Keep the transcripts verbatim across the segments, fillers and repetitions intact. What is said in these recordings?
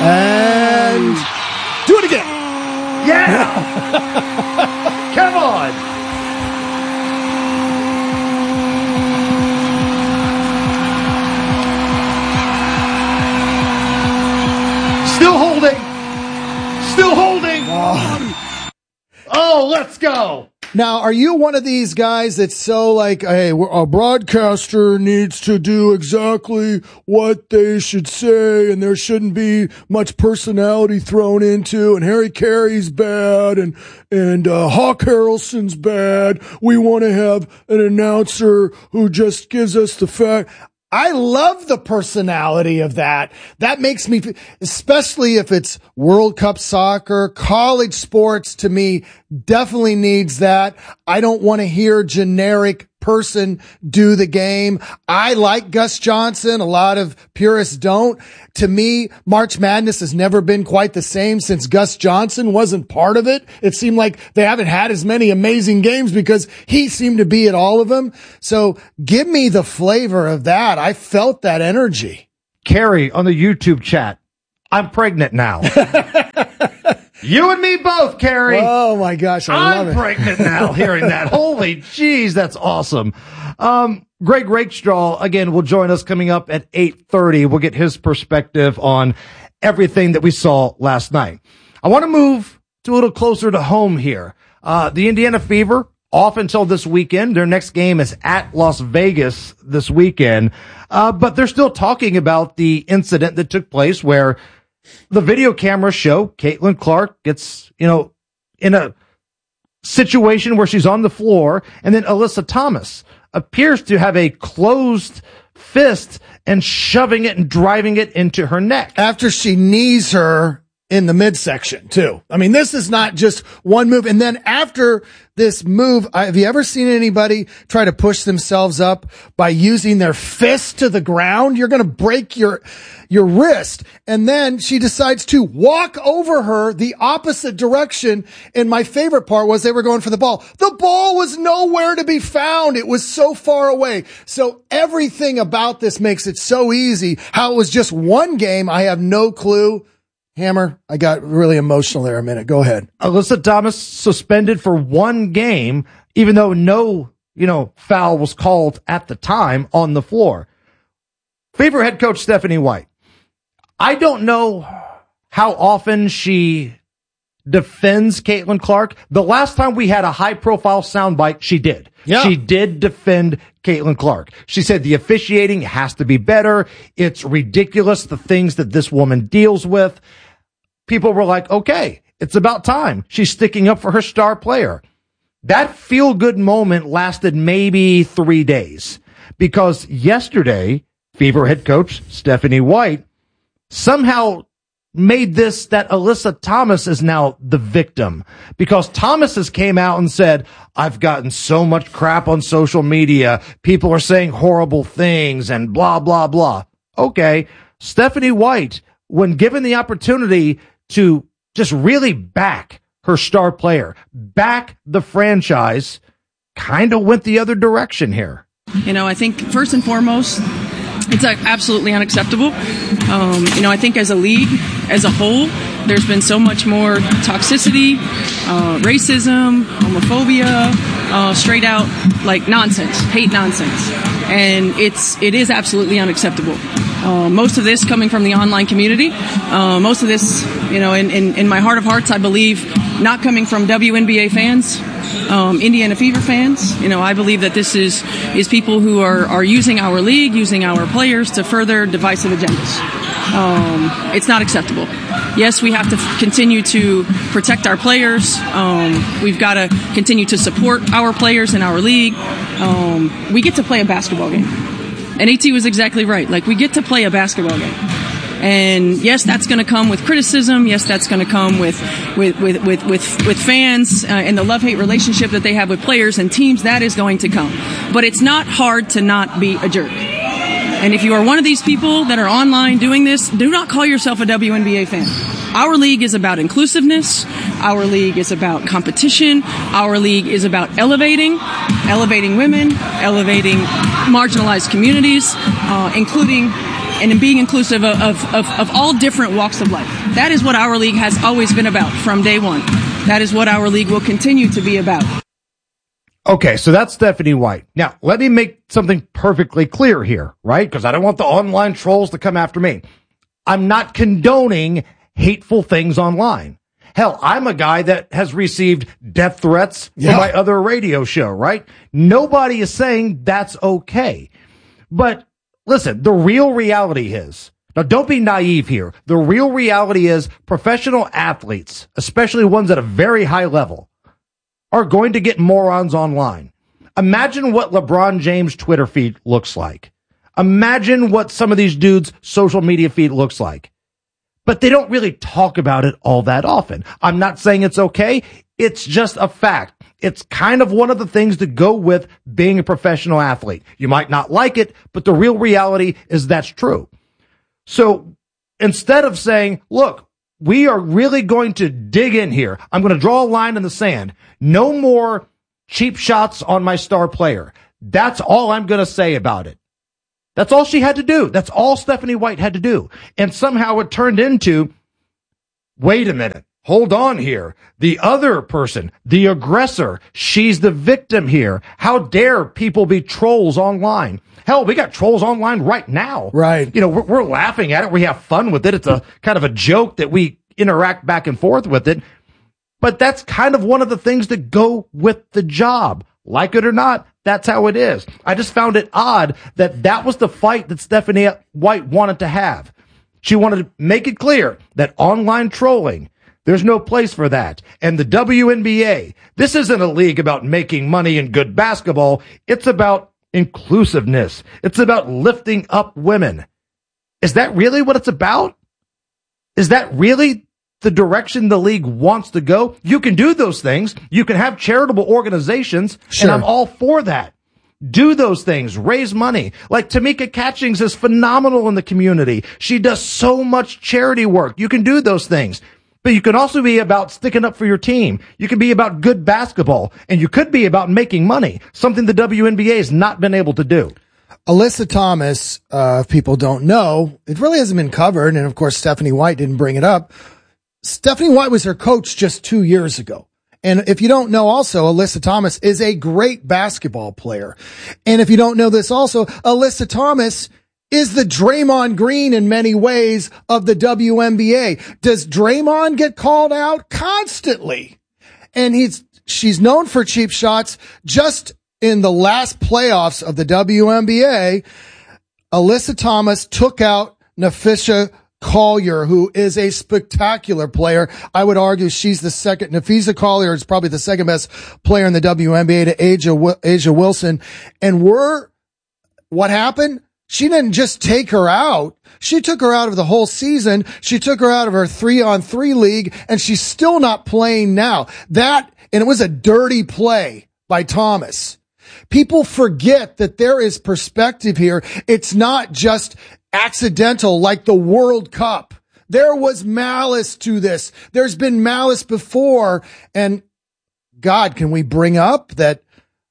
And do it again. Yeah. Come on. Still holding. Still holding. Oh, oh let's go. Now, are you one of these guys that's so like, hey, a broadcaster needs to do exactly what they should say, and there shouldn't be much personality thrown into, and Harry Carey's bad, and and uh, Hawk Harrelson's bad. We want to have an announcer who just gives us the fact. I love the personality of that. That makes me, especially if it's World Cup soccer, college sports to me definitely needs that. I don't want to hear generic person do the game. I like Gus Johnson. A lot of purists don't. To me, March Madness has never been quite the same since Gus Johnson wasn't part of it. It seemed like they haven't had as many amazing games because he seemed to be at all of them. So give me the flavor of that. I felt that energy. Carrie on the YouTube chat. I'm pregnant now. You and me both, Carrie. Oh, my gosh. I I'm love it. pregnant now hearing that. Holy jeez, that's awesome. Um, Greg Rakestraw, again, will join us coming up at eight thirty. We'll get his perspective on everything that we saw last night. I want to move to a little closer to home here. Uh, the Indiana Fever, off until this weekend. Their next game is at Las Vegas this weekend. Uh, but they're still talking about the incident that took place where the video cameras show Caitlin Clark gets, you know, in a situation where she's on the floor, and then Alyssa Thomas appears to have a closed fist and shoving it and driving it into her neck. After she knees her in the midsection, too. I mean, this is not just one move. And then after this move, have you ever seen anybody try to push themselves up by using their fist to the ground? You're going to break your, your wrist. And then she decides to walk over her the opposite direction. And my favorite part was they were going for the ball. The ball was nowhere to be found. It was so far away. So everything about this makes it so easy. How it was just one game, I have no clue. Hammer, I got really emotional there a minute. Go ahead. Alyssa Thomas suspended for one game, even though no, you know, foul was called at the time on the floor. Favorite head coach Stephanie White. I don't know how often she defends Caitlin Clark. The last time we had a high profile soundbite, she did. Yeah. She did defend Caitlin Clark. She said the officiating has to be better. It's ridiculous, the things that this woman deals with. People were like, okay, it's about time. She's sticking up for her star player. That feel-good moment lasted maybe three days because yesterday, Fever head coach Stephanie White somehow made this that Alyssa Thomas is now the victim because Thomas has came out and said, I've gotten so much crap on social media. People are saying horrible things and blah, blah, blah. Okay. Stephanie White, when given the opportunity to just really back her star player, back the franchise, kind of went the other direction here. You know, I think first and foremost, it's absolutely unacceptable. Um, you know, I think as a league, as a whole, there's been so much more toxicity, uh, racism, homophobia, uh, straight out like nonsense, hate nonsense. And it's, it is absolutely unacceptable. Uh, most of this coming from the online community. Uh, most of this, you know, in, in, in my heart of hearts, I believe not coming from W N B A fans, um, Indiana Fever fans. You know, I believe that this is, is people who are, are using our league, using our players to further divisive agendas. Um, it's not acceptable. Yes, we have to f- continue to protect our players. Um, we've got to continue to support our players in our league. Um, we get to play a basketball game. And AT was exactly right. Like, we get to play a basketball game. And yes, that's going to come with criticism. Yes, that's going to come with, with, with, with, with, with fans uh, and the love-hate relationship that they have with players and teams. That is going to come. But it's not hard to not be a jerk. And if you are one of these people that are online doing this, do not call yourself a W N B A fan. Our league is about inclusiveness. Our league is about competition. Our league is about elevating, elevating women, elevating marginalized communities, uh, including and in being inclusive of, of, of, of all different walks of life. That is what our league has always been about from day one. That is what our league will continue to be about. Okay, so that's Stephanie White. Now, let me make something perfectly clear here, right? Because I don't want the online trolls to come after me. I'm not condoning hateful things online. Hell, I'm a guy that has received death threats yeah. from my other radio show, right? Nobody is saying that's okay. But listen, the real reality is, now don't be naive here. The real reality is professional athletes, especially ones at a very high level, are going to get morons online. Imagine what LeBron James' Twitter feed looks like. Imagine what some of these dudes' social media feed looks like. But they don't really talk about it all that often. I'm not saying it's okay. It's just a fact. It's kind of one of the things to go with being a professional athlete. You might not like it, but the real reality is that's true. So instead of saying, look, we are really going to dig in here. I'm going to draw a line in the sand. No more cheap shots on my star player. That's all I'm going to say about it. That's all she had to do. That's all Stephanie White had to do. And somehow it turned into, wait a minute, hold on here. The other person, the aggressor, she's the victim here. How dare people be trolls online? Hell, we got trolls online right now. Right. You know, we're, we're laughing at it. We have fun with it. It's a kind of a joke that we interact back and forth with it. But that's kind of one of the things that go with the job. Like it or not, that's how it is. I just found it odd that that was the fight that Stephanie White wanted to have. She wanted to make it clear that online trolling, there's no place for that. And the W N B A, this isn't a league about making money and good basketball. It's about inclusiveness. It's about lifting up women. Is that really what it's about? Is that really the direction the league wants to go? You can do those things. You can have charitable organizations, sure. And I'm all for that. Do those things. Raise money. Like Tamika Catchings is phenomenal in the community. She does so much charity work. You can do those things. But you can also be about sticking up for your team. You can be about good basketball. And you could be about making money, something the W N B A has not been able to do. Alyssa Thomas, uh, if people don't know, it really hasn't been covered. And of course, Stephanie White didn't bring it up. Stephanie White was her coach just two years ago. And if you don't know also, Alyssa Thomas is a great basketball player. And if you don't know this also, Alyssa Thomas is the Draymond Green in many ways of the W N B A. Does Draymond get called out? Constantly. And he's, she's known for cheap shots. Just in the last playoffs of the W N B A, Alyssa Thomas took out Napheesa Collier, who is a spectacular player. I would argue she's the second. Napheesa Collier is probably the second best player in the W N B A to A'ja, A'ja Wilson. And we're, what happened? She didn't just take her out. She took her out of the whole season. She took her out of her three on three league, and she's still not playing now. That, and it was a dirty play by Thomas. People forget that there is perspective here. It's not just accidental like the World Cup. There was malice to this. There's been malice before. And God, can we bring up that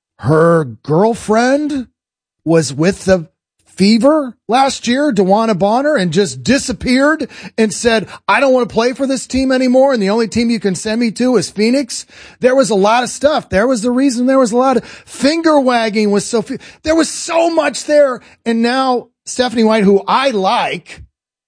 her girlfriend was with the Fever last year, DeWanna Bonner, and just disappeared and said, I don't want to play for this team anymore, and the only team you can send me to is Phoenix? There was a lot of stuff. There was the reason there was a lot of finger wagging with Sophie. There was so much there. And now Stephanie White, who I like,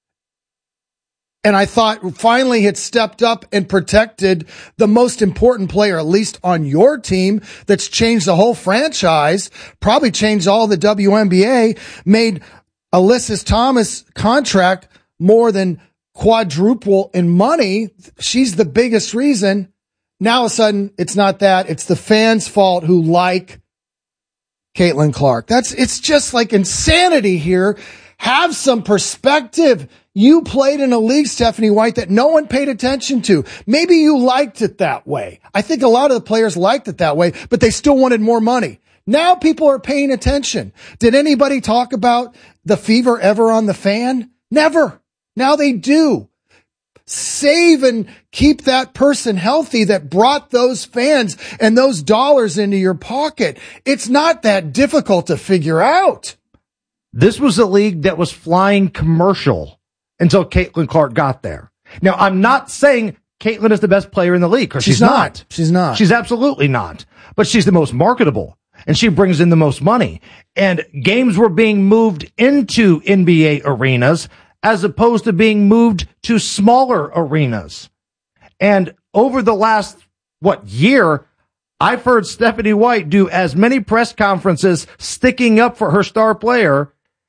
and I thought finally had stepped up and protected the most important player, at least on your team, that's changed the whole franchise, probably changed all the W N B A, made Alyssa Thomas contract more than quadruple in money. She's the biggest reason. Now all of a sudden, it's not that. It's the fans' fault who like Caitlin Clark. That's, it's just like insanity here. Have some perspective. You played in a league, Stephanie White, that no one paid attention to. Maybe you liked it that way. I think a lot of the players liked it that way, but they still wanted more money. Now people are paying attention. Did anybody talk about the Fever ever on the Fan? Never. Now they do. Save and keep that person healthy that brought those fans and those dollars into your pocket. It's not that difficult to figure out. This was a league that was flying commercial until Caitlin Clark got there. Now, I'm not saying Caitlin is the best player in the league, because she's, she's not. not. She's not. She's absolutely not. But she's the most marketable, and she brings in the most money. And games were being moved into N B A arenas as opposed to being moved to smaller arenas. And over the last, what, year, I've heard Stephanie White do as many press conferences sticking up for her star player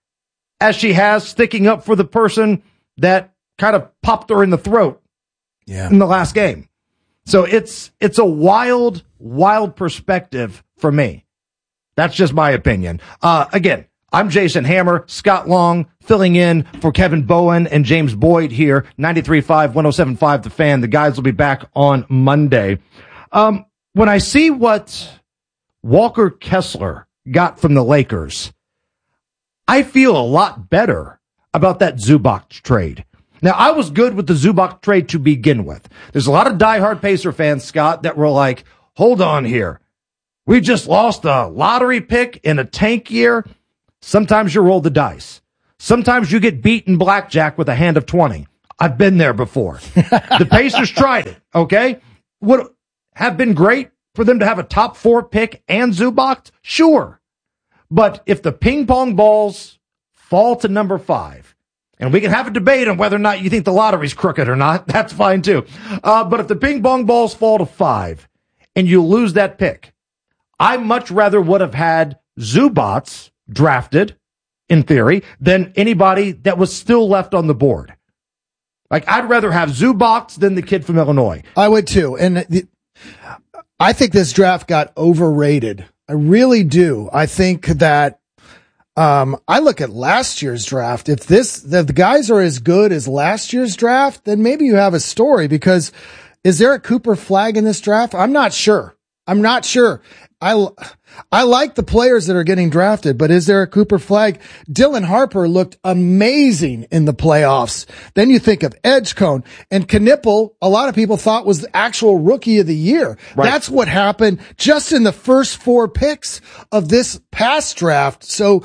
as she has sticking up for the person that kind of popped her in the throat yeah. in the last game. So it's it's a wild, wild perspective for me. That's just my opinion. Uh, again, I'm Jason Hammer, Scott Long, filling in for Kevin Bowen and James Boyd here, ninety-three point five, one oh seven point five The Fan. The guys will be back on Monday. Um, when I see what Walker Kessler got from the Lakers, I feel a lot better about that Zubac trade. Now, I was good with the Zubac trade to begin with. There's a lot of diehard Pacer fans, Scott, that were like, hold on here. We just lost a lottery pick in a tank year. Sometimes you roll the dice. Sometimes you get beat in blackjack with a hand of twenty. I've been there before. The Pacers tried it, okay? Would have been great for them to have a top four pick and Zubac? Sure. But if the ping pong balls fall to number five, and we can have a debate on whether or not you think the lottery's crooked or not, that's fine too. Uh, but if the ping pong balls fall to five and you lose that pick, I much rather would have had Zubac drafted, in theory, than anybody that was still left on the board. Like, I'd rather have Zubac than the kid from Illinois. I would too. And the, I think this draft got overrated. I really do. I think that, um, I look at last year's draft. If this, if the guys are as good as last year's draft, then maybe you have a story, because is there a Cooper Flag in this draft? I'm not sure. I'm not sure. I, I like the players that are getting drafted, but is there a Cooper Flag? Dylan Harper looked amazing in the playoffs. Then you think of Edgecombe and Knipple. A lot of people thought was the actual rookie of the year. Right. That's what happened just in the first four picks of this past draft. So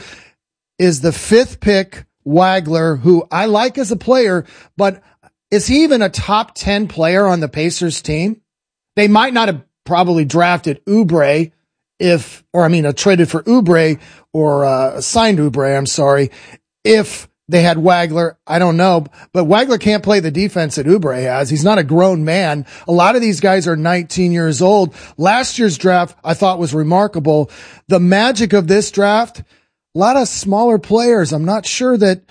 is the fifth pick Wagler, who I like as a player, but is he even a top ten player on the Pacers team? They might not have probably drafted Oubre if, or I mean, uh, traded for Oubre or uh, signed Oubre, I'm sorry, if they had Wagler. I don't know, but Wagler can't play the defense that Oubre has. He's not a grown man. A lot of these guys are nineteen years old. Last year's draft, I thought, was remarkable. The magic of this draft, a lot of smaller players. I'm not sure that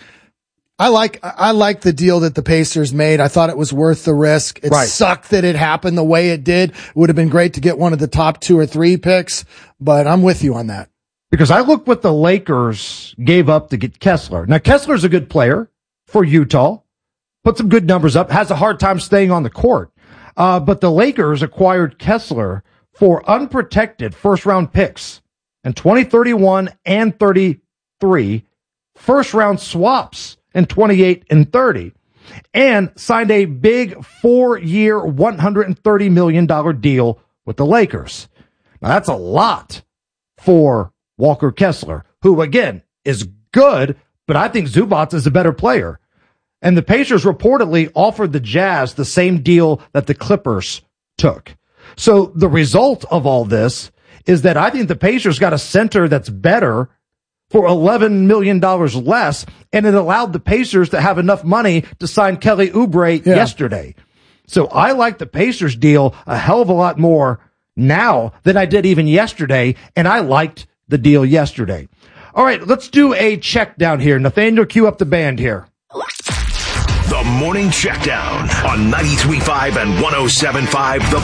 I like, I like the deal that the Pacers made. I thought it was worth the risk. It right. sucked that it happened the way it did. It would have been great to get one of the top two or three picks, but I'm with you on that. Because I look what the Lakers gave up to get Kessler. Now, Kessler's a good player for Utah. Put some good numbers up. Has a hard time staying on the court. Uh, but the Lakers acquired Kessler for unprotected first-round picks in twenty thirty-one and thirty-three, first-round swaps in twenty-eight and thirty, and signed a big four-year, one hundred thirty million dollars deal with the Lakers. Now, that's a lot for Walker Kessler, who, again, is good, but I think Zubac is a better player. And the Pacers reportedly offered the Jazz the same deal that the Clippers took. So the result of all this is that I think the Pacers got a center that's better for eleven million dollars less, and it allowed the Pacers to have enough money to sign Kelly Oubre yeah. yesterday. So I like the Pacers deal a hell of a lot more now than I did even yesterday, and I liked the deal yesterday. All right, let's do a check down here. Nathaniel, cue up the band here. The Morning Checkdown on ninety-three point five and one oh seven point five The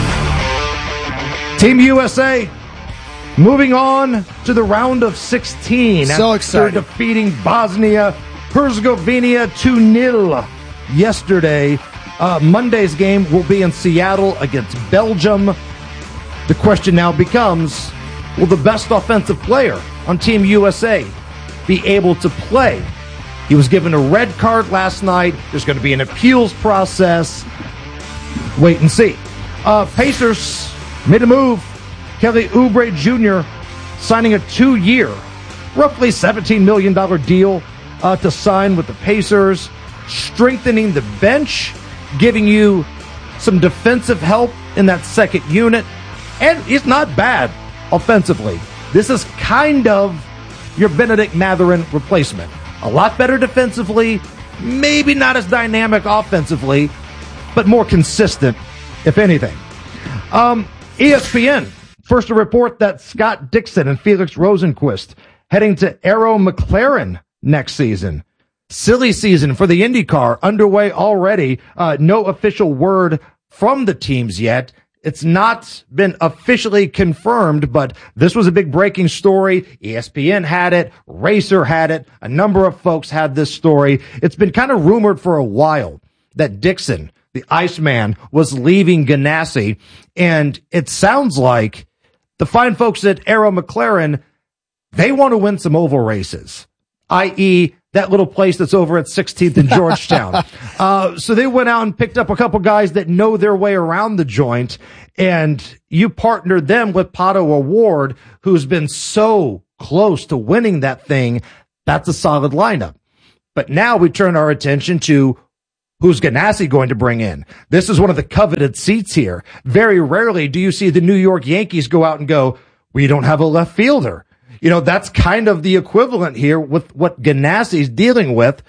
Fan. Team U S A moving on to the round of sixteen. So excited. After defeating Bosnia Herzegovina two nil yesterday. Uh, Monday's game will be in Seattle against Belgium. The question now becomes, will the best offensive player on Team U S A be able to play? He was given a red card last night. There's going to be an appeals process. Wait and see. Uh, Pacers made a move. Kelly Oubre Junior signing a two-year, roughly seventeen million dollars deal uh, to sign with the Pacers, strengthening the bench, giving you some defensive help in that second unit, and he's not bad offensively. This is kind of your Benedict Mathurin replacement. A lot better defensively, maybe not as dynamic offensively, but more consistent, if anything. Um, E S P N, first to report that Scott Dixon and Felix Rosenquist heading to Arrow McLaren next season. Silly season for the IndyCar underway already. Uh, no official word from the teams yet. It's not been officially confirmed, but this was a big breaking story. E S P N had it. Racer had it. A number of folks had this story. It's been kind of rumored for a while that Dixon, the Iceman, was leaving Ganassi, and it sounds like the fine folks at Arrow McLaren, they want to win some oval races, that is that little place that's over at sixteenth and Georgetown. uh, so they went out and picked up a couple guys that know their way around the joint, and you partnered them with Pato O'Ward, who's been so close to winning that thing. That's a solid lineup. But now we turn our attention to who's Ganassi going to bring in. This is one of the coveted seats here. Very rarely do you see the New York Yankees go out and go, we don't have a left fielder. You know, that's kind of the equivalent here with what Ganassi's dealing with.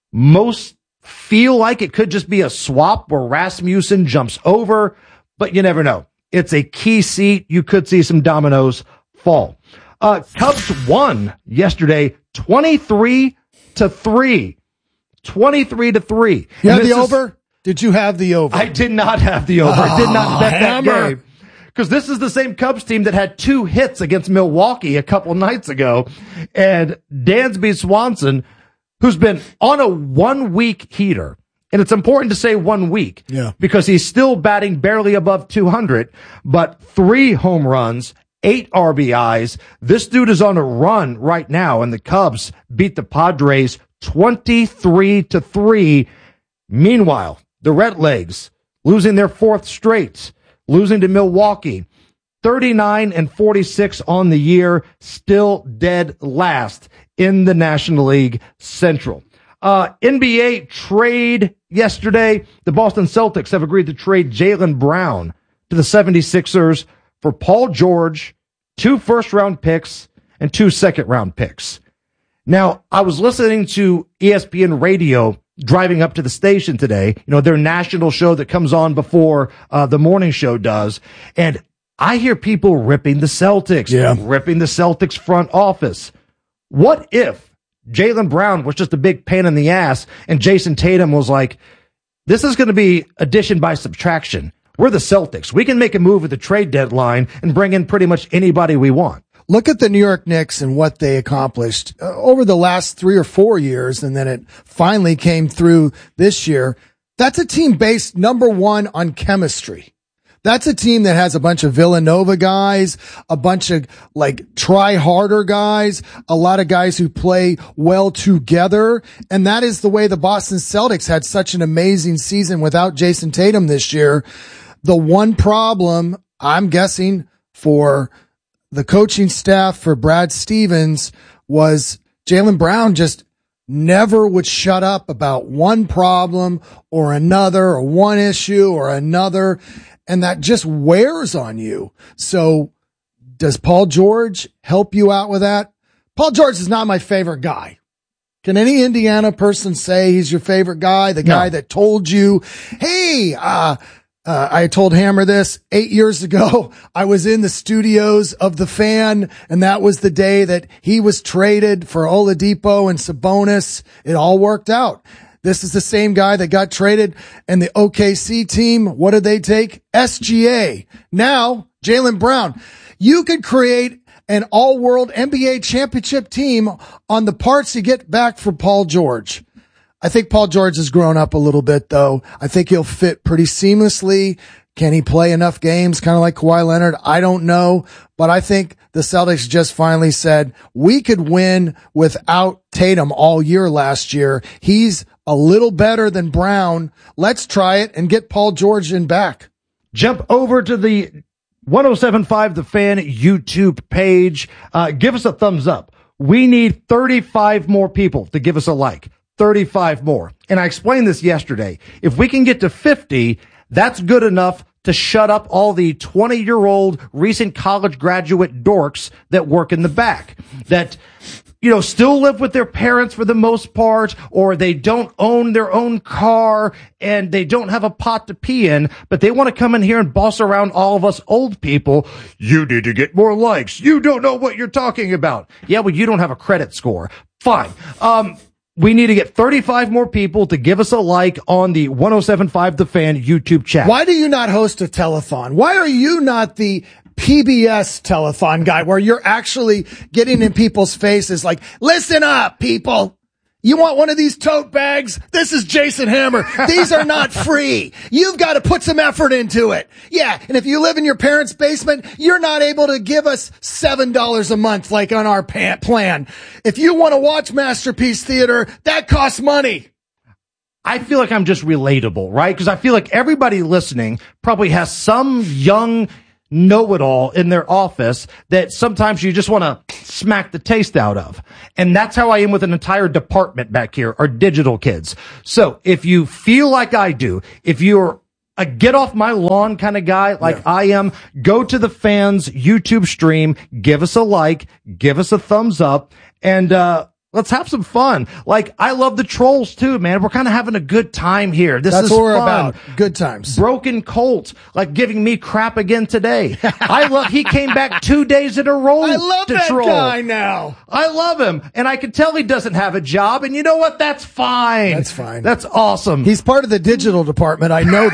Most feel like it could just be a swap where Rasmussen jumps over, but you never know. It's a key seat. You could see some dominoes fall. Uh, Cubs won yesterday, twenty-three to three. twenty-three to three. You had the over? Did you have the over? I did not have the over. Oh, I did not bet hammer. that game. Because this is the same Cubs team that had two hits against Milwaukee a couple nights ago. And Dansby Swanson, who's been on a one-week heater, and it's important to say one week, yeah, because he's still batting barely above two hundred, but three home runs, eight R B Is. This dude is on a run right now, and the Cubs beat the Padres twenty-three to three. Meanwhile, the Redlegs losing their fourth straight, losing to Milwaukee, thirty-nine and forty-six on the year, still dead last in the National League Central. Uh, N B A trade yesterday. The Boston Celtics have agreed to trade Jaylen Brown to the seventy-sixers for Paul George, two first-round picks, and two second-round picks. Now, I was listening to E S P N radio driving up to the station today, you know, their national show that comes on before uh, the morning show does, and I hear people ripping the Celtics, yeah. ripping the Celtics front office. What if Jaylen Brown was just a big pain in the ass and Jason Tatum was like, this is going to be addition by subtraction. We're the Celtics. We can make a move at the trade deadline and bring in pretty much anybody we want. Look at the New York Knicks and what they accomplished uh, over the last three or four years, and then it finally came through this year. That's a team based, number one, on chemistry. That's a team that has a bunch of Villanova guys, a bunch of like try harder guys, a lot of guys who play well together. And that is the way the Boston Celtics had such an amazing season without Jason Tatum this year. The one problem, I'm guessing, for the coaching staff, for Brad Stevens, was Jaylen Brown just never would shut up about one problem or another, or one issue or another. And that just wears on you. So does Paul George help you out with that? Paul George is not my favorite guy. Can any Indiana person say he's your favorite guy? The guy no. that told you, hey, uh, Uh, I told Hammer this eight years ago. I was in the studios of the Fan, and that was the day that he was traded for Oladipo and Sabonis. It all worked out. This is the same guy that got traded, and the O K C team, what did they take? S G A. Now, Jaylen Brown. You could create an all-world N B A championship team on the parts you get back for Paul George. I think Paul George has grown up a little bit, though. I think he'll fit pretty seamlessly. Can he play enough games, kind of like Kawhi Leonard? I don't know. But I think the Celtics just finally said, we could win without Tatum all year last year. He's a little better than Brown. Let's try it and get Paul George in back. Jump over to the one oh seven point five The Fan YouTube page. Uh, give us a thumbs up. We need thirty-five more people to give us a like. thirty-five more. And I explained this yesterday. If we can get to fifty, that's good enough to shut up all the twenty-year-old recent college graduate dorks that work in the back, that, you know, still live with their parents for the most part, or they don't own their own car and they don't have a pot to pee in, but they want to come in here and boss around all of us old people. You need to get more likes. You don't know what you're talking about. Yeah, well, you don't have a credit score. Fine. Um, We need to get thirty-five more people to give us a like on the one oh seven point five The Fan YouTube chat. Why do you not host a telethon? Why are you not the P B S telethon guy where you're actually getting in people's faces like, listen up, people. You want one of these tote bags? This is Jason Hammer. These are not free. You've got to put some effort into it. Yeah, and if you live in your parents' basement, you're not able to give us seven dollars a month like on our plan. If you want to watch Masterpiece Theater, that costs money. I feel like I'm just relatable, right? Because I feel like everybody listening probably has some young know-it-all in their office that sometimes you just want to smack the taste out of. And that's how I am with an entire department back here, our digital kids. So if you feel like I do, if you're a get off my lawn kind of guy like yeah. I am, go to the Fans YouTube stream, give us a like, give us a thumbs up, and uh let's have some fun. Like, I love the trolls too, man. We're kind of having a good time here. This That's is what we're fun. About. Good times. Broken Colt, like giving me crap again today. I love, he came back two days in a row. I love to that troll. guy now. I love him. And I can tell he doesn't have a job. And you know what? That's fine. That's fine. That's awesome. He's part of the digital department. I know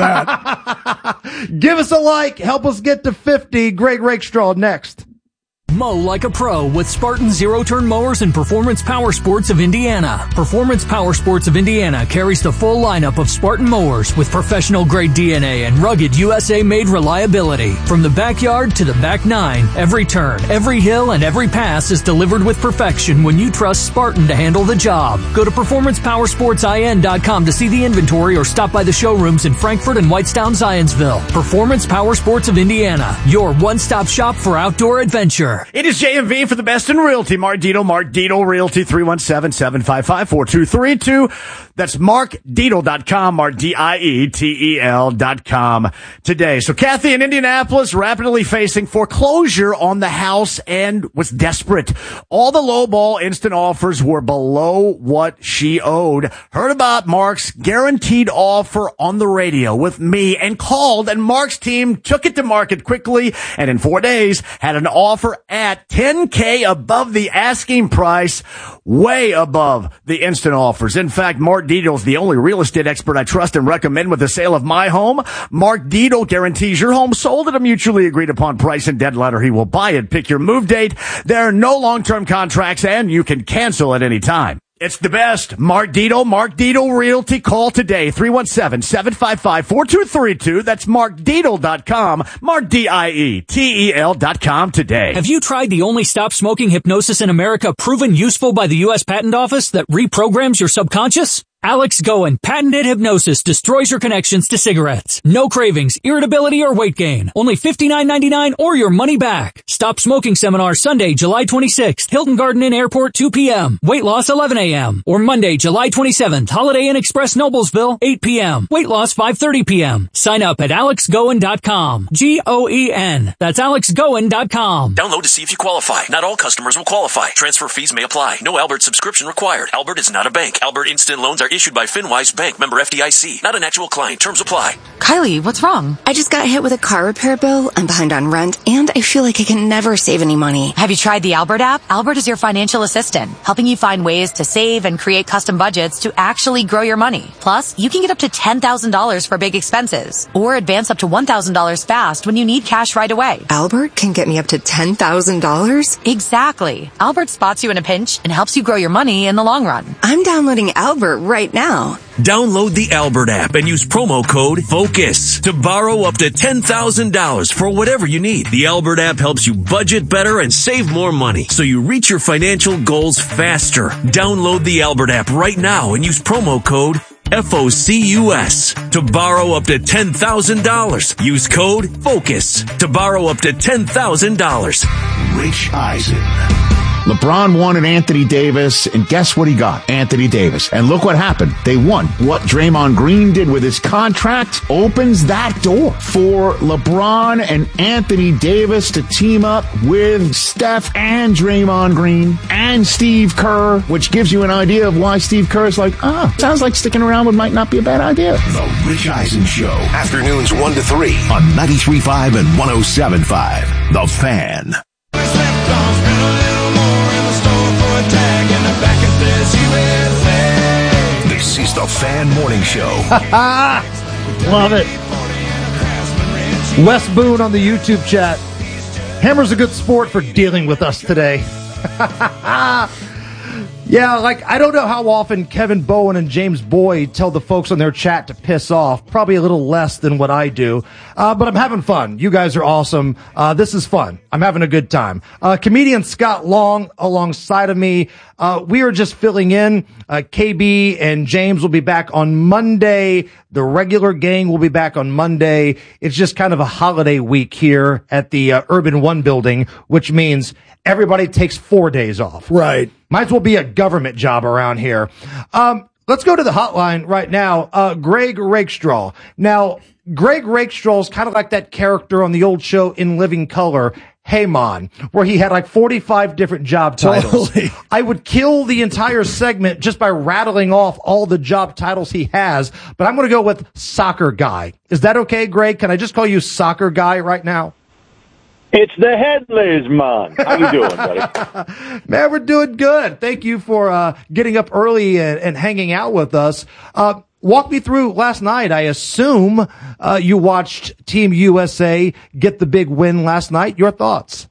that. Give us a like. Help us get to fifty. Greg Rakestraw next. Mow like a pro with Spartan zero-turn mowers and Performance Power Sports of Indiana. Performance Power Sports of Indiana carries the full lineup of Spartan mowers with professional-grade D N A and rugged U S A-made reliability. From the backyard to the back nine, every turn, every hill, and every pass is delivered with perfection when you trust Spartan to handle the job. Go to performance power sports I N dot com to see the inventory or stop by the showrooms in Frankfort and Whitestown, Zionsville. Performance Power Sports of Indiana, your one-stop shop for outdoor adventure. It is J M V for the best in realty. Mark Dietel, Mark Dietel Realty, three one seven, seven five five, four two three two. That's mark dietel dot com, Mark D I E T E L dot com today. So Kathy in Indianapolis rapidly facing foreclosure on the house and was desperate. All the lowball instant offers were below what she owed. Heard about Mark's guaranteed offer on the radio with me and called, and Mark's team took it to market quickly and in four days had an offer at ten K above the asking price, way above the instant offers. In fact, Mark Dietel is the only real estate expert I trust and recommend with the sale of my home. Mark Dietel guarantees your home sold at a mutually agreed upon price and dead letter. He will buy it. Pick your move date. There are no long-term contracts and you can cancel at any time. It's the best. Mark Dietel, Mark Dietel Realty. Call today, three one seven, seven five five, four two three two. That's mark dietel dot com, Mark D I E T E L dot com today. Have you tried the only stop smoking hypnosis in America proven useful by the U S Patent Office that reprograms your subconscious? Alex Goen patented hypnosis destroys your connections to cigarettes. No cravings, irritability, or weight gain. Only fifty-nine ninety-nine or your money back. Stop Smoking Seminar Sunday, July twenty-sixth. Hilton Garden Inn Airport, two p.m. Weight loss, eleven a.m. Or Monday, July twenty-seventh. Holiday Inn Express, Noblesville, eight p.m. Weight loss, five thirty p.m. Sign up at alex goen dot com. G O E N. That's alex goen dot com. Download to see if you qualify. Not all customers will qualify. Transfer fees may apply. No Albert subscription required. Albert is not a bank. Albert Instant Loans are issued by FinWise Bank, member F D I C. Not an actual client. Terms apply. Kylie, what's wrong? I just got hit with a car repair bill. I'm behind on rent, and I feel like I can never save any money. Have you tried the Albert app? Albert is your financial assistant, helping you find ways to save and create custom budgets to actually grow your money. Plus, you can get up to ten thousand dollars for big expenses, or advance up to one thousand dollars fast when you need cash right away. Albert can get me up to ten thousand dollars? Exactly. Albert spots you in a pinch and helps you grow your money in the long run. I'm downloading Albert right now. Download the Albert app and use promo code FOCUS to borrow up to ten thousand dollars for whatever you need. The Albert app helps you budget better and save more money so you reach your financial goals faster. Download the Albert app right now and use promo code F O C U S to borrow up to ten thousand dollars. Use code FOCUS to borrow up to ten thousand dollars. Rich Eisen. LeBron wanted Anthony Davis, and guess what he got? Anthony Davis. And look what happened. They won. What Draymond Green did with his contract opens that door for LeBron and Anthony Davis to team up with Steph and Draymond Green and Steve Kerr, which gives you an idea of why Steve Kerr is like, ah, oh, sounds like sticking around with might not be a bad idea. The Rich Eisen Show. Afternoons one to three on ninety-three point five and one oh seven point five. The Fan. This is the Fan Morning Show. Love it. Wes Boone on the YouTube chat. Hammer's a good sport for dealing with us today. Yeah, like, I don't know how often Kevin Bowen and James Boyd tell the folks on their chat to piss off. Probably a little less than what I do. Uh, but I'm having fun. You guys are awesome. Uh, this is fun. I'm having a good time. Uh, comedian Scott Long alongside of me. Uh, we are just filling in. Uh, K B and James will be back on Monday. The regular gang will be back on Monday. It's just kind of a holiday week here at the uh, Urban One building, which means everybody takes four days off. Right. Might as well be a government job around here. Um, let's go to the hotline right now. Uh, Greg Rakestraw. Now, Greg Rakestraw is kind of like that character on the old show In Living Color, Heyman, where he had like forty-five different job titles. Totally. I would kill the entire segment just by rattling off all the job titles he has, but I'm going to go with soccer guy. Is that okay, Greg? Can I just call you soccer guy right now? It's the Headley's man. How you doing, buddy? Man, we're doing good. Thank you for uh, getting up early and, and hanging out with us. Uh, walk me through last night. I assume uh, you watched Team U S A get the big win last night. Your thoughts?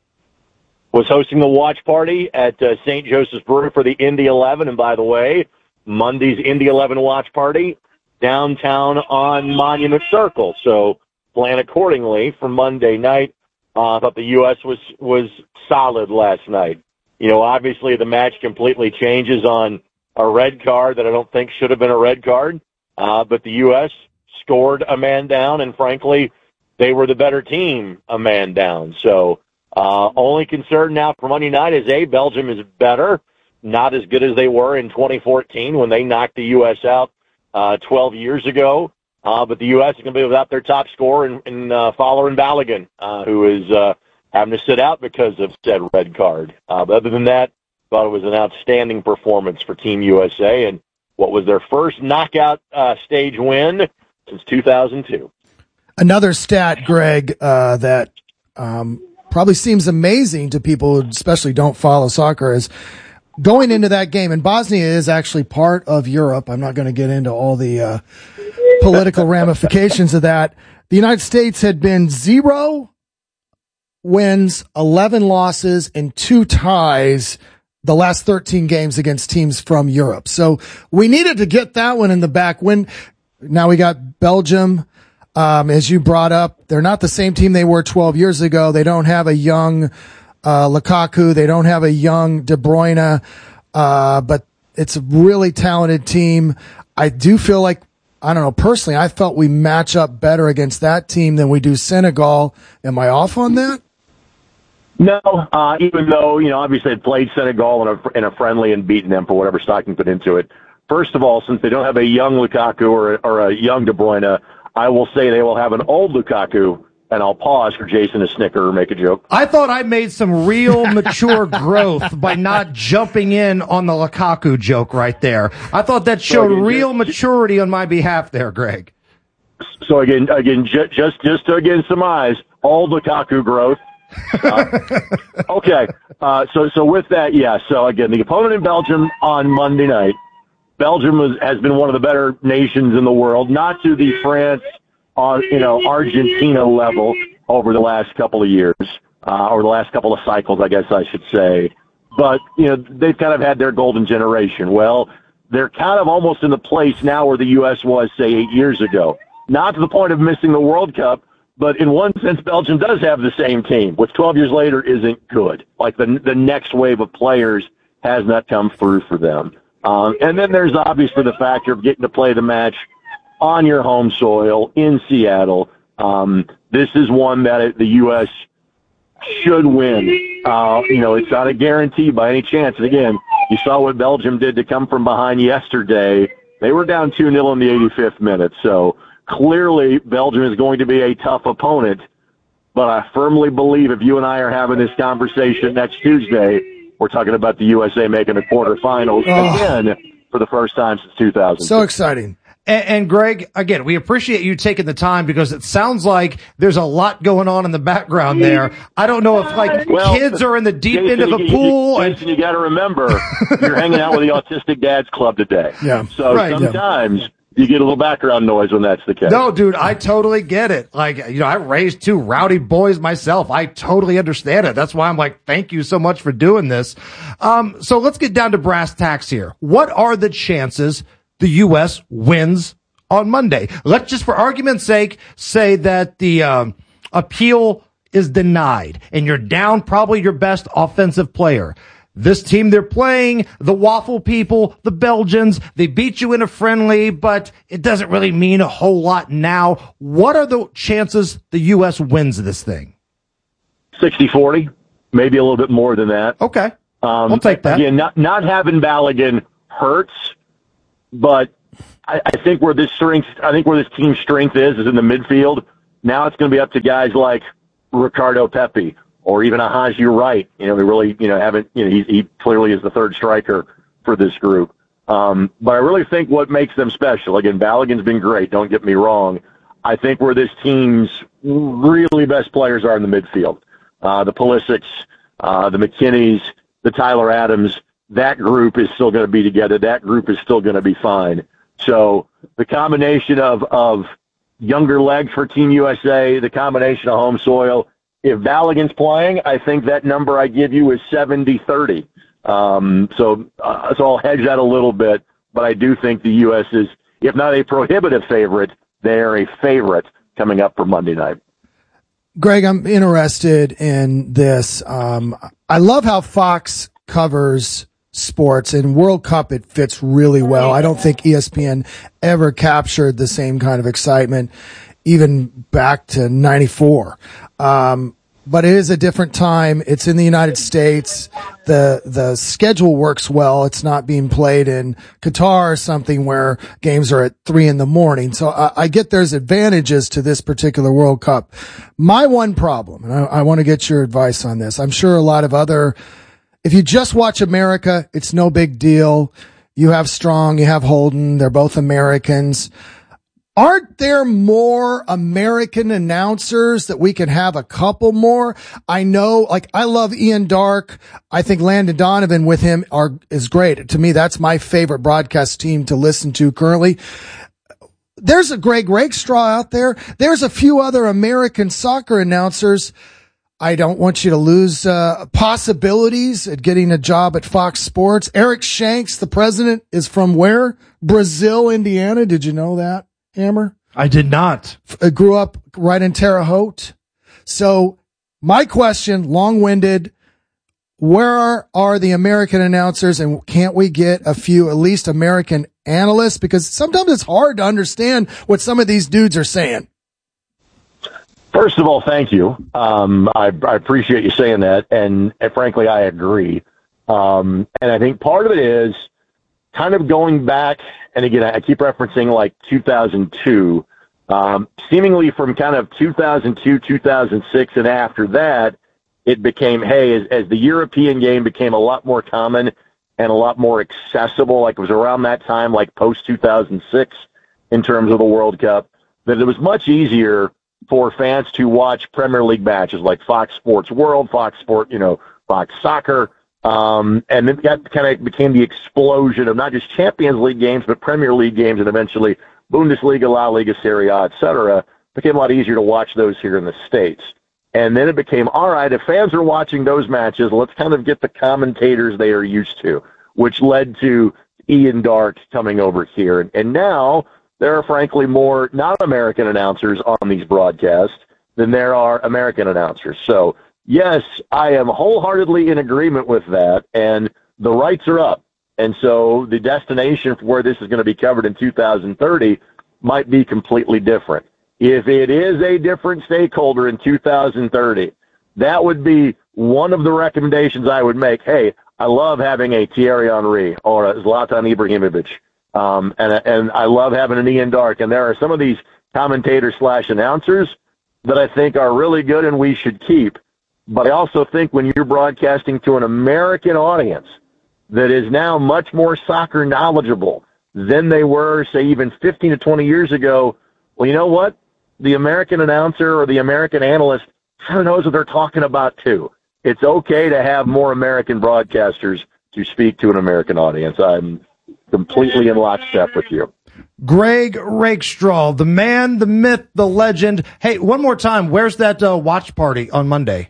Was hosting the watch party at uh, Saint Joseph's Brewery for the Indy eleven. And by the way, Monday's Indy eleven watch party downtown on Monument Circle. So plan accordingly for Monday night. Uh, I thought the U S was, was solid last night. You know, obviously the match completely changes on a red card that I don't think should have been a red card. Uh, but the U S scored a man down, and frankly, they were the better team a man down. So, uh, only concern now for Monday night is, A, Belgium is better, not as good as they were in twenty fourteen when they knocked the U S out, uh, twelve years ago. Uh, but the U S is going to be without their top scorer in, in uh, Fowler and Balogun, uh, who is uh, having to sit out because of said red card. Uh, but other than that, thought it was an outstanding performance for Team U S A, and what was their first knockout uh, stage win since two thousand two. Another stat, Greg, uh, that um, probably seems amazing to people who especially don't follow soccer is going into that game, and Bosnia is actually part of Europe. I'm not going to get into all the uh, political ramifications of that. The United States had been zero wins, eleven losses, and two ties the last thirteen games against teams from Europe. So we needed to get that one in the back. When now we got Belgium, um, as you brought up, they're not the same team they were twelve years ago. They don't have a young uh, Lukaku. They don't have a young De Bruyne, uh, but it's a really talented team. I do feel like, I don't know, personally, I felt we match up better against that team than we do Senegal. Am I off on that? No, uh, even though, you know, obviously they played Senegal in a, in a friendly and beaten them for whatever stock you put into it. First of all, since they don't have a young Lukaku or, or a young De Bruyne, I will say they will have an old Lukaku, and I'll pause for Jason to snicker or make a joke. I thought I made some real mature growth by not jumping in on the Lukaku joke right there. I thought that showed so again, real just, maturity on my behalf there, Greg. So again, again, just just, just to again surmise, old Lukaku growth. Uh, okay, uh, so so with that, yeah. So again, the opponent in Belgium on Monday night. Belgium was, has been one of the better nations in the world, not to the France, uh, you know, Argentina level over the last couple of years, uh, or the last couple of cycles, I guess I should say. But you know, they've kind of had their golden generation. Well, they're kind of almost in the place now where the U S was, say, eight years ago. Not to the point of missing the World Cup. But in one sense, Belgium does have the same team, which twelve years later isn't good. Like the the next wave of players has not come through for them. Um, and then there's obviously the factor of getting to play the match on your home soil in Seattle. Um, this is one that the U S should win. Uh, you know, it's not a guarantee by any chance. And again, you saw what Belgium did to come from behind yesterday. They were down two nil in the eighty-fifth minute. So clearly Belgium is going to be a tough opponent. But I firmly believe if you and I are having this conversation next Tuesday, we're talking about the U S A making the quarterfinals oh. again for the first time since two thousand. So exciting. And, and Greg, again, we appreciate you taking the time because it sounds like there's a lot going on in the background there. I don't know if like well, kids are in the deep Jason, end of a you, pool. You, Jason, you got to remember, you're hanging out with the Autistic Dads Club today. Yeah. So right, sometimes yeah. you get a little background noise when that's the case. No, dude, I totally get it. Like, you know, I raised two rowdy boys myself. I totally understand it. That's why I'm like, thank you so much for doing this. Um, so let's get down to brass tacks here. What are the chances the U S wins on Monday? Let's just, for argument's sake, say that the um, appeal is denied and you're down probably your best offensive player. This team they're playing, the Waffle people, the Belgians, they beat you in a friendly, but it doesn't really mean a whole lot now. What are the chances the U S wins this thing? sixty forty, maybe a little bit more than that. Okay. Um, I'll take that. Again, not, not having Balogun hurts, but I, I think where this strength, I think where this team's strength is, is in the midfield. Now it's going to be up to guys like Ricardo Pepi or even a Haji Wright. You know, we really, you know, haven't, you know, he, he clearly is the third striker for this group. Um, but I really think what makes them special, again, Balogun's been great, don't get me wrong. I think where this team's really best players are in the midfield. Uh, the Pulisics, uh, the McKinneys, the Tyler Adams, that group is still going to be together. That group is still going to be fine. So the combination of, of younger legs for Team U S A, the combination of home soil, if Balogun's playing, I think that number I give you is seventy thirty. Um, so, uh, so I'll hedge that a little bit, but I do think the U S is, if not a prohibitive favorite, they're a favorite coming up for Monday night. Greg, I'm interested in this. Um, I love how Fox covers sports, and World Cup, it fits really well. I don't think E S P N ever captured the same kind of excitement, even back to ninety-four. Um, but it is a different time. It's in the United States. The, the schedule works well. It's not being played in Qatar or something where games are at three in the morning. So I, I get there's advantages to this particular World Cup. My one problem, and I, I want to get your advice on this. I'm sure a lot of other, if you just watch America, it's no big deal. You have Strong, you have Holden. They're both Americans. Aren't there more American announcers that we can have a couple more? I know, like, I love Ian Dark. I think Landon Donovan with him are, is great. To me, that's my favorite broadcast team to listen to currently. There's a Greg Rakestraw out there. There's a few other American soccer announcers. I don't want you to lose uh, possibilities at getting a job at Fox Sports. Eric Shanks, the president, is from where? Brazil, Indiana. Did you know that, Hammer? I did not. I grew up right in Terre Haute. So my question, long-winded, where are, are the American announcers, and can't we get a few, at least American analysts? Because sometimes it's hard to understand what some of these dudes are saying. First of all, thank you. Um, I, I appreciate you saying that, and, and frankly, I agree. Um, and I think part of it is kind of going back, and again, I keep referencing like two thousand two, um, seemingly from kind of two thousand two, two thousand six, and after that, it became, hey, as, as the European game became a lot more common and a lot more accessible, like it was around that time, like post two thousand six in terms of the World Cup, that it was much easier for fans to watch Premier League matches like Fox Sports World, Fox Sport, you know, Fox Soccer. Um, and then that kind of became the explosion of not just Champions League games, but Premier League games, and eventually Bundesliga, La Liga, Serie A, et cetera. It became a lot easier to watch those here in the States. And then it became, all right, if fans are watching those matches, let's kind of get the commentators they are used to, which led to Ian Dark coming over here. And, and now there are, frankly, more non-American announcers on these broadcasts than there are American announcers. So, yes, I am wholeheartedly in agreement with that, and the rights are up. And so the destination for where this is going to be covered in two thousand thirty might be completely different. If it is a different stakeholder in two thousand thirty, that would be one of the recommendations I would make. Hey, I love having a Thierry Henry or a Zlatan Ibrahimovic, um, and and I love having an Ian Darke. And there are some of these commentators slash announcers that I think are really good and we should keep. But I also think when you're broadcasting to an American audience that is now much more soccer knowledgeable than they were, say, even fifteen to twenty years ago, well, you know what? The American announcer or the American analyst kind of knows what they're talking about, too. It's okay to have more American broadcasters to speak to an American audience. I'm completely in lockstep with you. Greg Rakestraw, the man, the myth, the legend. Hey, one more time, where's that uh, watch party on Monday?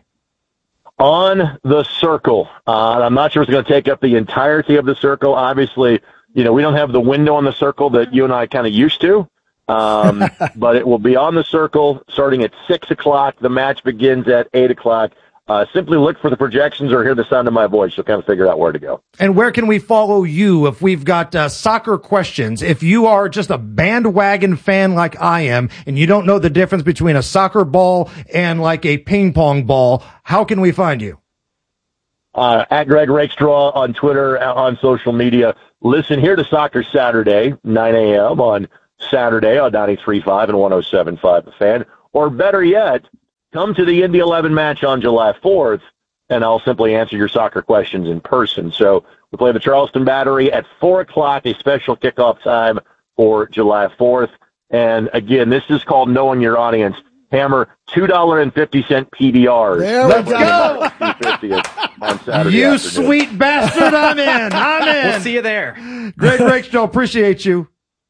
On the Circle. Uh, I'm not sure it's going to take up the entirety of the Circle. Obviously, you know, we don't have the window on the Circle that you and I kind of used to. Um, but it will be on the Circle starting at six o'clock. The match begins at eight o'clock. Uh, simply look for the projections or hear the sound of my voice. You'll kind of figure out where to go. And where can we follow you if we've got uh, soccer questions? If you are just a bandwagon fan like I am and you don't know the difference between a soccer ball and like a ping pong ball, how can we find you? Uh, at Greg Rakestraw on Twitter, on social media. Listen here to Soccer Saturday, nine a.m. on Saturday on ninety-three point five and one oh seven point five The Fan. Or better yet, come to the Indy eleven match on July fourth, and I'll simply answer your soccer questions in person. So we play the Charleston Battery at four o'clock, a special kickoff time for July fourth. And again, this is called Knowing Your Audience. Hammer, two dollars and fifty cents P D Rs. There we go. On Saturday you afternoon. Sweet bastard, I'm in. I'm in. We'll see you there. Greg Rakestraw, appreciate you.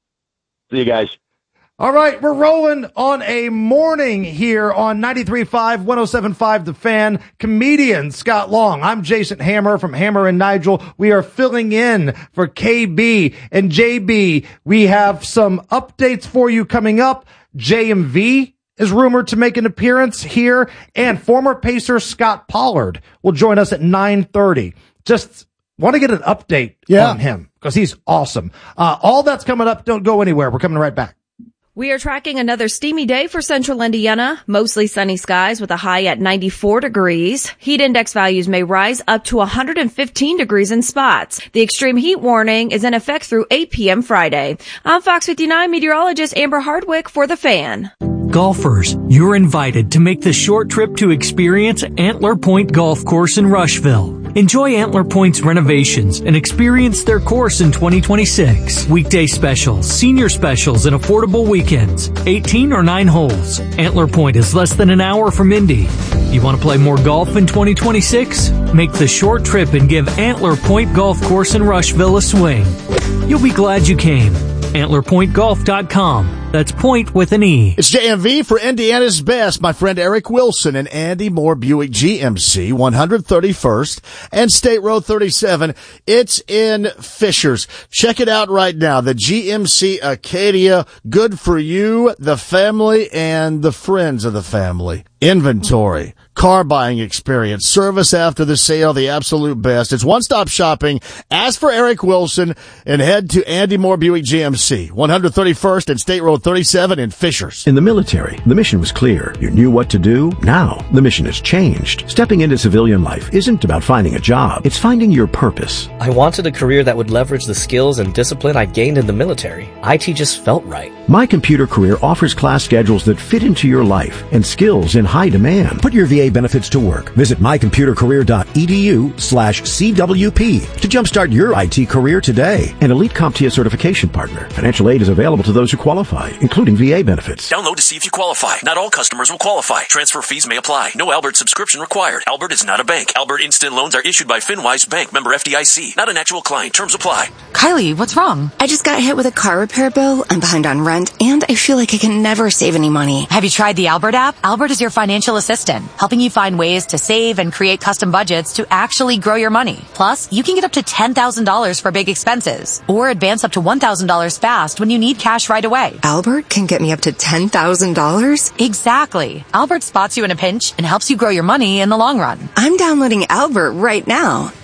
See you guys. All right, we're rolling on a morning here on ninety-three point five, one oh seven point five The Fan. Comedian Scott Long. I'm Jason Hammer from Hammer and Nigel. We are filling in for K B and J B. We have some updates for you coming up. J M V is rumored to make an appearance here, and former Pacer Scott Pollard will join us at nine thirty. Just want to get an update yeah. on him because he's awesome. Uh, all that's coming up. Don't go anywhere. We're coming right back. We are tracking another steamy day for central Indiana. Mostly sunny skies with a high at ninety-four degrees. Heat index values may rise up to one hundred fifteen degrees in spots. The extreme heat warning is in effect through eight p.m. Friday. I'm Fox fifty-nine meteorologist Amber Hardwick for The Fan. Golfers, you're invited to make the short trip to experience Antler Point Golf Course in Rushville. Enjoy Antler Point's renovations and experience their course in twenty twenty-six. Weekday specials, senior specials, and affordable weekends. eighteen or nine holes. Antler Point is less than an hour from Indy. You want to play more golf in twenty twenty-six? Make the short trip and give Antler Point Golf Course in Rushville a swing. You'll be glad you came. antler point golf dot com. That's point with an E. It's J M V for Indiana's best. My friend Eric Wilson and Andy Moore Buick G M C, one thirty-first and State Road thirty-seven. It's in Fishers. Check it out right now. The G M C Acadia, good for you, the family, and the friends of the family. Inventory, car buying experience, service after the sale, the absolute best. It's one-stop shopping. Ask for Eric Wilson and head to Andy Moore Buick G M C, one thirty-first and State Road thirty-seven in Fishers. In the military, the mission was clear. You knew what to do. Now, the mission has changed. Stepping into civilian life isn't about finding a job. It's finding your purpose. I wanted a career that would leverage the skills and discipline I gained in the military. I T just felt right. My Computer Career offers class schedules that fit into your life and skills in high demand. Put your V A benefits to work. Visit my computer career dot e d u slash C W P to jumpstart your I T career today. An Elite CompTIA certification partner. Financial aid is available to those who qualify, including V A benefits. Download to see if you qualify. Not all customers will qualify. Transfer fees may apply. No Albert subscription required. Albert is not a bank. Albert Instant Loans are issued by FinWise Bank, member F D I C. Not an actual client. Terms apply. Kylie, what's wrong? I just got hit with a car repair bill. I'm behind on rent, and I feel like I can never save any money. Have you tried the Albert app? Albert is your financial assistant, helping you find ways to save and create custom budgets to actually grow your money. Plus, you can get up to ten thousand dollars for big expenses, or advance up to one thousand dollars fast when you need cash right away. Albert can get me up to ten thousand dollars? Exactly. Albert spots you in a pinch and helps you grow your money in the long run. I'm downloading Albert right now.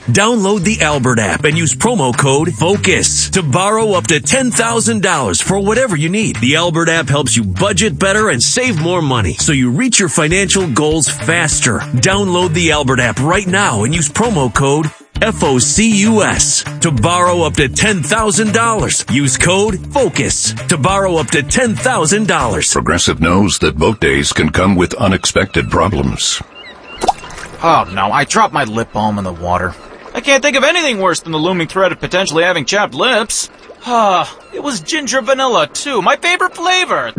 Download the Albert app and use promo code FOCUS to borrow up to ten thousand dollars for whatever you need. The Albert app helps you budget better and save more money so you reach your financial goals faster. Download the Albert app right now and use promo code F O C U S to borrow up to ten thousand dollars. Use code FOCUS to borrow up to ten thousand dollars. Progressive knows that boat days can come with unexpected problems. Oh no, I dropped my lip balm in the water. I can't think of anything worse than the looming threat of potentially having chapped lips. Ah, it was ginger vanilla too, my favorite flavor.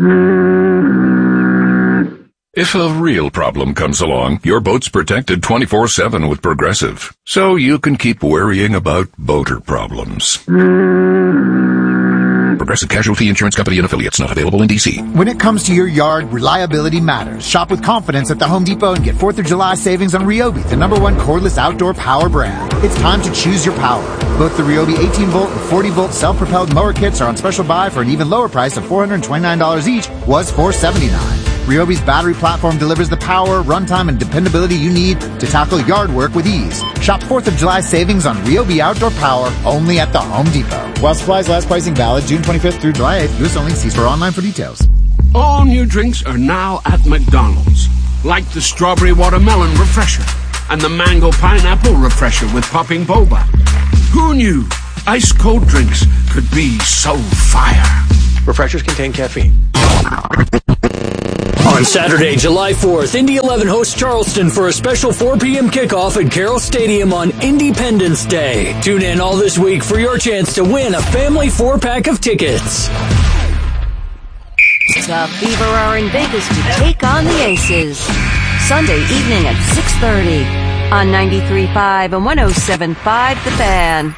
If a real problem comes along, your boat's protected twenty-four seven with Progressive, so you can keep worrying about boater problems. Progressive Casualty Insurance Company and Affiliates, not available in D C. When it comes to your yard, reliability matters. Shop with confidence at the Home Depot and get fourth of July savings on Ryobi, the number one cordless outdoor power brand. It's time to choose your power. Both the Ryobi eighteen volt and forty volt self-propelled mower kits are on special buy for an even lower price of four hundred twenty-nine dollars each, was four hundred seventy-nine dollars. Ryobi's battery platform delivers the power, runtime, and dependability you need to tackle yard work with ease. Shop fourth of July savings on Ryobi Outdoor Power only at the Home Depot. While supplies last, pricing valid June twenty-fifth through July eighth. U S only. See store online for details. All new drinks are now at McDonald's, like the strawberry watermelon refresher and the mango pineapple refresher with popping boba. Who knew ice cold drinks could be so fire? Refreshers contain caffeine. On Saturday, July fourth, Indy eleven hosts Charleston for a special four p.m. kickoff at Carroll Stadium on Independence Day. Tune in all this week for your chance to win a family four-pack of tickets. The Fever are in Vegas to take on the Aces. Sunday evening at six thirty on ninety-three point five and one oh seven point five The Fan.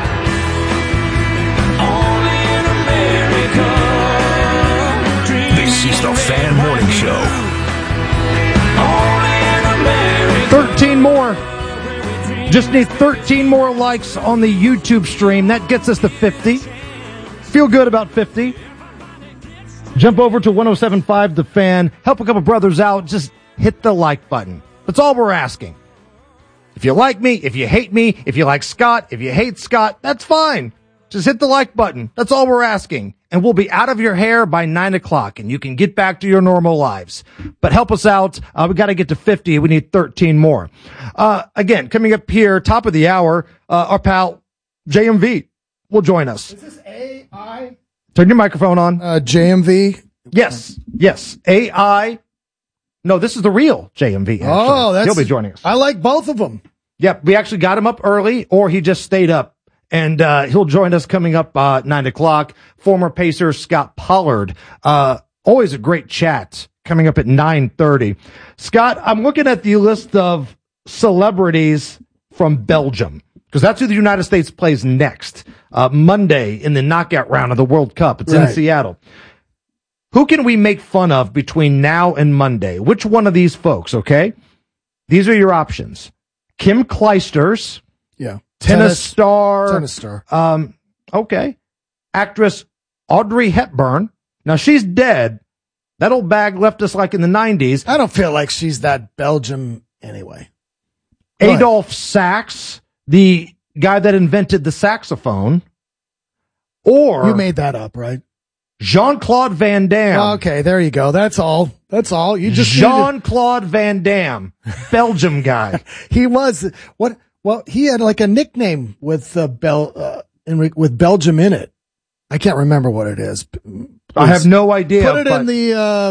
This is the Fan Morning Show. thirteen more. Just need thirteen more likes on the YouTube stream. That gets us to fifty. Feel good about fifty. Jump over to one oh seven point five The Fan. Help a couple brothers out. Just hit the like button. That's all we're asking. If you like me, if you hate me, if you like Scott, if you hate Scott, that's fine. Just hit the like button. That's all we're asking. And we'll be out of your hair by nine o'clock, and you can get back to your normal lives. But help us out. Uh, we got to get to fifty. We need thirteen more. Uh, again, coming up here, top of the hour, uh, our pal J M V will join us. Is this A I? Turn your microphone on. Uh, J M V? Yes. Yes. A I. No, this is the real J M V. Actually. Oh, that's. He'll be joining us. I like both of them. Yep. We actually got him up early, or he just stayed up. And uh, he'll join us coming up uh, nine o'clock. Former Pacer Scott Pollard. Uh, always a great chat coming up at nine thirty. Scott, I'm looking at the list of celebrities from Belgium, because that's who the United States plays next. Uh, Monday in the knockout round of the World Cup. It's Right. in Seattle. Who can we make fun of between now and Monday? Which one of these folks, okay? These are your options. Kim Clijsters. Yeah. Tennis, Tennis- star. tennis star. Um, okay. Actress Audrey Hepburn. Now, she's dead. That old bag left us like in the nineties. I don't feel like she's that Belgium anyway. Go ahead. Adolph Sax, the guy that invented the saxophone. Or You made that up, right? Jean-Claude Van Damme. Okay, there you go. That's all. That's all. You just Jean-Claude Van Damme, Belgium guy. He was what? Well, he had like a nickname with uh, Bel uh, in, with Belgium in it. I can't remember what it is. I have no idea. Put it but- in the uh,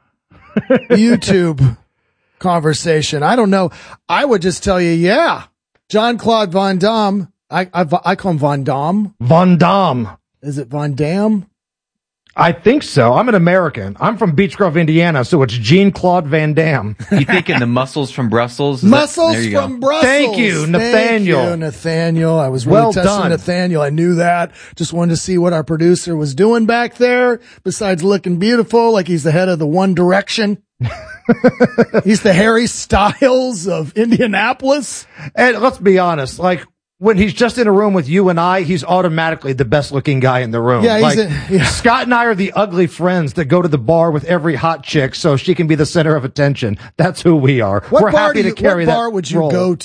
YouTube conversation. I don't know. I would just tell you, yeah, Jean-Claude Van Damme. I, I I call him Van Damme. Van Damme. Is it Van Damme? I think so. I'm an American. I'm from Beech Grove, Indiana, so it's Jean-Claude Van Damme. You thinking the muscles from Brussels? Is Muscles that, there you from go. Brussels. Thank you, Nathaniel. Thank you, Nathaniel. I was really Well testing done. Nathaniel. I knew that. Just wanted to see what our producer was doing back there, besides looking beautiful, like he's the head of the One Direction. He's the Harry Styles of Indianapolis. And let's be honest, like, when he's just in a room with you and I, he's automatically the best looking guy in the room. Yeah, he's like, a- yeah. Scott and I are the ugly friends that go to the bar with every hot chick so she can be the center of attention. That's who we are. What We're bar happy do you, to carry what that bar would you role. go to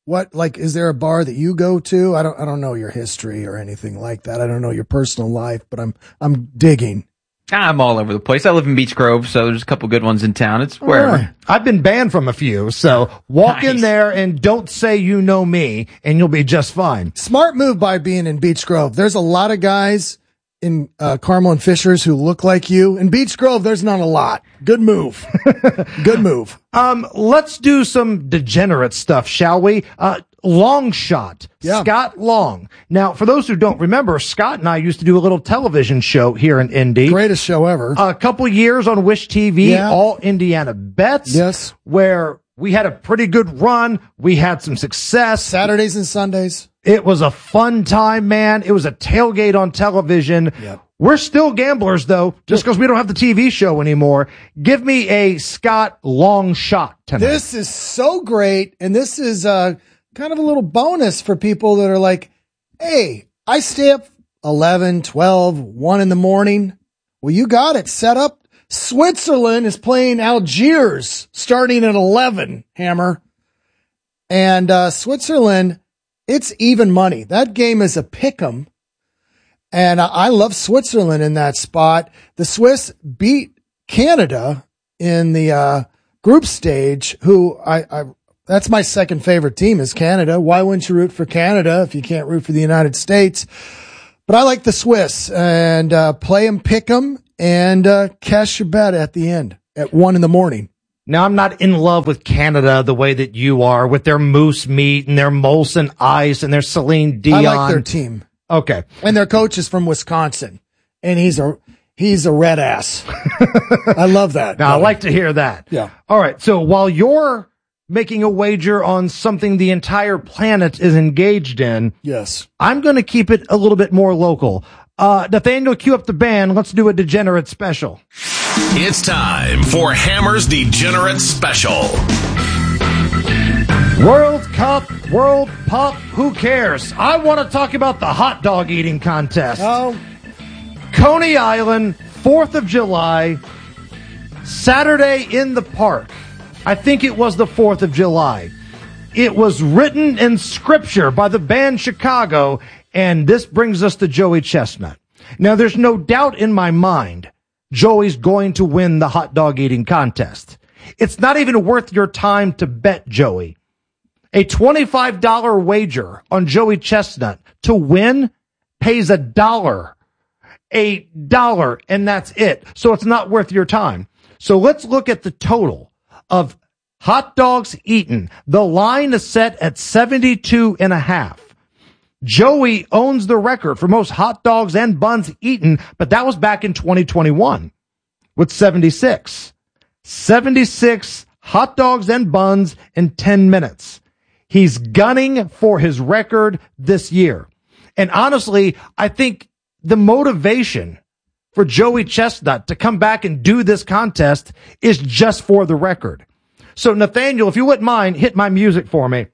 what, like, is there a bar that you go to? I don't, I don't know your history or anything like that. I don't know your personal life, but I'm, I'm digging. I'm all over the place. I live in Beech Grove, so there's a couple good ones in town. It's wherever. Right. I've been banned from a few, so walk nice. in there and don't say you know me, and you'll be just fine. Smart move by being in Beech Grove. There's a lot of guys in uh, Carmel and Fishers who look like you. In Beech Grove, there's not a lot. Good move. Good move. Um, let's do some degenerate stuff, shall we? Uh, Long Shot. Yeah. Scott Long. Now, for those who don't remember, Scott and I used to do a little television show here in Indy. Greatest show ever. A couple years on Wish T V, yeah. All Indiana Bets. Yes. Where we had a pretty good run. We had some success. Saturdays and Sundays. It was a fun time, man. It was a tailgate on television. Yep. We're still gamblers, though, just because we don't have the T V show anymore. Give me a Scott Long Shot tonight. This is so great, and this is uh, kind of a little bonus for people that are like, hey, I stay up eleven, twelve, one in the morning. Well, you got it set up. Switzerland is playing Algiers starting at eleven, Hammer. And uh, Switzerland, it's even money. That game is a pick'em. And I love Switzerland in that spot. The Swiss beat Canada in the uh, group stage, who I, I, that's my second favorite team is Canada. Why wouldn't you root for Canada if you can't root for the United States? But I like the Swiss and uh, play them, pick them, and uh, cash your bet at the end at one in the morning. Now, I'm not in love with Canada the way that you are with their moose meat and their Molson Ice and their Celine Dion. I like their team. Okay. And their coach is from Wisconsin, and he's a he's a red ass. I love that. Now, I like to hear that. Yeah. All right. So while you're making a wager on something the entire planet is engaged in, yes, I'm going to keep it a little bit more local. Uh, Nathaniel, cue up the band. Let's do a degenerate special. It's time for Hammer's Degenerate Special. World Cup, World Pup, who cares? I want to talk about the hot dog eating contest. Oh. Coney Island, fourth of July, Saturday in the park. I think it was the fourth of July. It was written in scripture by the band Chicago, and this brings us to Joey Chestnut. Now, there's no doubt in my mind Joey's going to win the hot dog eating contest. It's not even worth your time to bet Joey. A twenty-five dollars wager on Joey Chestnut to win pays a dollar. A dollar, and that's it. So it's not worth your time. So let's look at the total of hot dogs eaten. The line is set at seventy-two and a half. Joey owns the record for most hot dogs and buns eaten, but that was back in twenty twenty-one with seventy-six. seventy-six hot dogs and buns in ten minutes. He's gunning for his record this year. And honestly, I think the motivation for Joey Chestnut to come back and do this contest is just for the record. So Nathaniel, if you wouldn't mind, hit my music for me.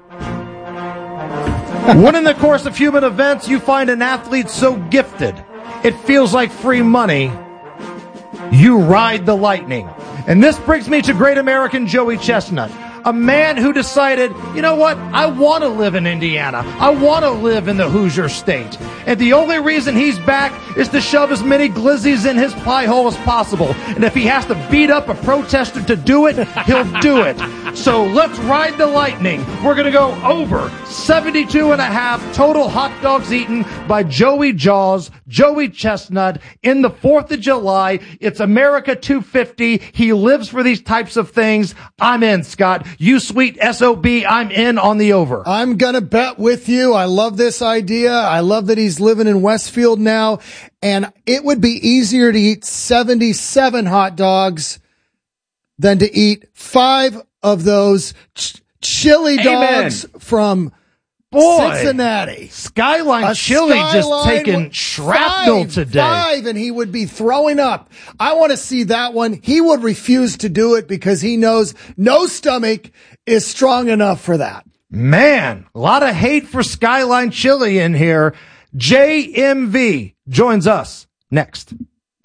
When in the course of human events, you find an athlete so gifted, it feels like free money, you ride the lightning. And this brings me to great American Joey Chestnut, a man who decided, you know what, I want to live in Indiana. I want to live in the Hoosier State. And the only reason he's back is to shove as many glizzies in his pie hole as possible. And if he has to beat up a protester to do it, he'll do it. So let's ride the lightning. We're going to go over seventy-two and a half total hot dogs eaten by Joey Jaws, Joey Chestnut in the fourth of July. It's America two fifty. He lives for these types of things. I'm in, Scott. You sweet S O B, I'm in on the over. I'm going to bet with you. I love this idea. I love that he's living in Westfield now. And it would be easier to eat seventy-seven hot dogs than to eat five of those ch- chili dogs Amen. From Boy, Cincinnati. Skyline A Chili Skyline just taking shrapnel five, today. Five, and he would be throwing up. I want to see that one. He would refuse to do it because he knows no stomach is strong enough for that. Man, a lot of hate for Skyline Chili in here. J M V joins us next.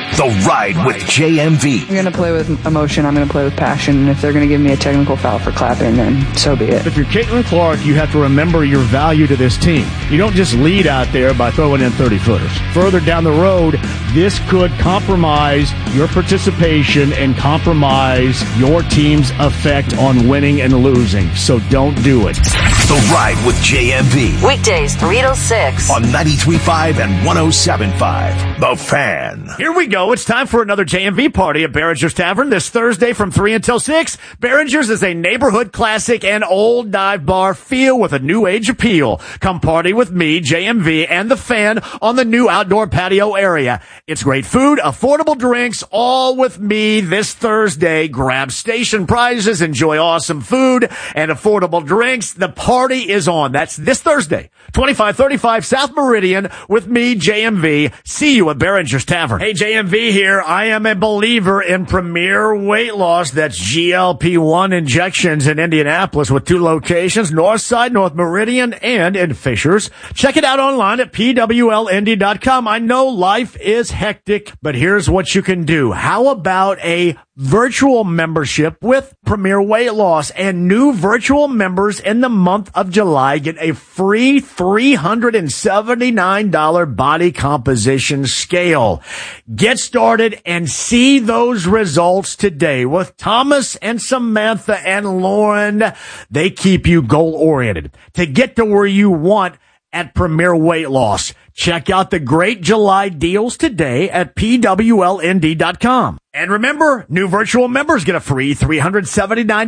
The Ride with J M V. I'm going to play with emotion. I'm going to play with passion. And if they're going to give me a technical foul for clapping, then so be it. If you're Caitlin Clark, you have to remember your value to this team. You don't just lead out there by throwing in thirty-footers. Further down the road, this could compromise your participation and compromise your team's effect on winning and losing. So don't do it. The Ride with J M V. Weekdays three to six. On ninety-three point five and one oh seven point five. The Fan. Here we go. It's time for another J M V party at Behringer's Tavern this Thursday from three until six. Behringer's is a neighborhood classic and old dive bar feel with a new age appeal. Come party with me, J M V, and The Fan on the new outdoor patio area. It's great food, affordable drinks, all with me this Thursday. Grab station prizes, enjoy awesome food and affordable drinks. The party is on. That's this Thursday, twenty-five thirty-five South Meridian with me, J M V. See you at Behringer's Tavern. Hey, J M V here. I am a believer in Premier Weight Loss. That's G L P one injections in Indianapolis with two locations, Northside, North Meridian, and in Fishers. Check it out online at P W L Indy dot com. I know life is hectic, but here's what you can do. How about a virtual membership with Premier Weight Loss? And new virtual members in the month of July get a free three hundred seventy-nine dollars body composition scale. Get started and see those results today with Thomas and Samantha and Lauren. They keep you goal oriented to get to where you want at Premier Weight Loss. Check out the great July deals today at P W L N D dot com. And remember, new virtual members get a free three hundred seventy-nine dollars